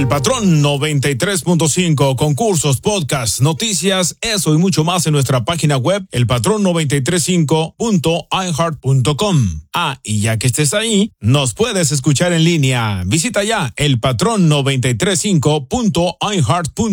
El Patrón 93.5, concursos, podcasts, noticias, eso y mucho más en nuestra página web, elpatrón935.iheart.com. Y ya que estés ahí, nos puedes escuchar en línea. Visita ya elpatrón935.iheart.com.